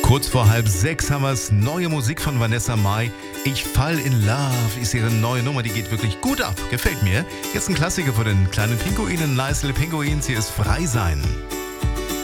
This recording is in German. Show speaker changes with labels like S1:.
S1: Kurz vor 5:30 haben wir's. Neue Musik von Vanessa Mai. Ich fall in love ist ihre neue Nummer. Die geht wirklich gut ab. Gefällt mir. Jetzt ein Klassiker von den kleinen Pinguinen, Nice Little Pinguins. Hier ist Frei sein.